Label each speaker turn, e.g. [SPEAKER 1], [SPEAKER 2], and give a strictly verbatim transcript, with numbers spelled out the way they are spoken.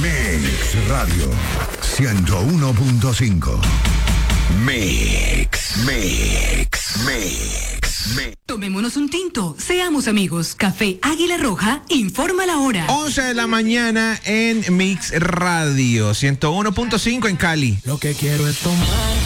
[SPEAKER 1] Mix Radio ciento uno punto cinco. Mix, Mix, Mix, Mix.
[SPEAKER 2] Tomémonos un tinto, seamos amigos. Café Águila Roja informa la hora.
[SPEAKER 3] once de la mañana en Mix Radio ciento uno punto cinco en Cali.
[SPEAKER 4] Lo que quiero es tomar